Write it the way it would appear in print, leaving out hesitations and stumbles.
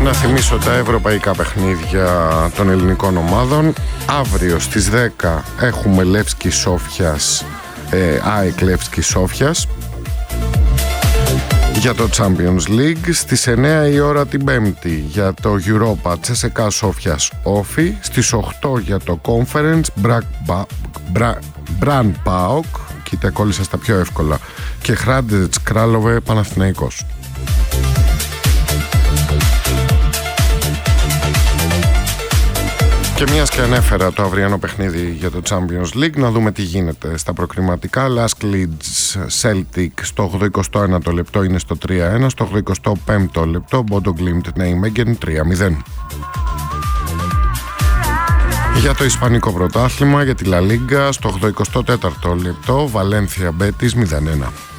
Να θυμίσω τα ευρωπαϊκά παιχνίδια των ελληνικών ομάδων. Αύριο στις 10 έχουμε Λεύσκι Σόφιας, ΑΕΚ Λεύσκι Σόφιας για το Champions League. Στις 9 η ώρα την Πέμπτη για το Europa CSKA Σόφιας Όφι. Στις 8 για το Conference Bran Paok, κοίτα κόλλησα στα πιο εύκολα, και Hrádec Králové Παναθηναϊκός. Και μιας και ανέφερα το αυριανό παιχνίδι για το Champions League, να δούμε τι γίνεται στα προκριματικά. Lask Leeds Celtic στο 81ο λεπτό είναι στο 3-1, στο 85ο λεπτό Bodo Glimt Nijmegen 3-0. Για το Ισπανικό πρωτάθλημα, για τη La Liga, στο 84ο λεπτό Valencia Betis 0-1.